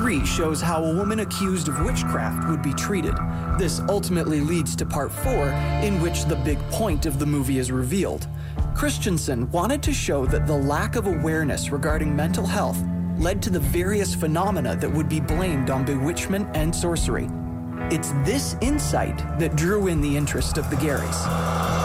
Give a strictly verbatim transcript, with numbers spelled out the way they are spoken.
three shows how a woman accused of witchcraft would be treated. This ultimately leads to part four, in which the big point of the movie is revealed. Christensen wanted to show that the lack of awareness regarding mental health led to the various phenomena that would be blamed on bewitchment and sorcery. It's this insight that drew in the interest of the Garys.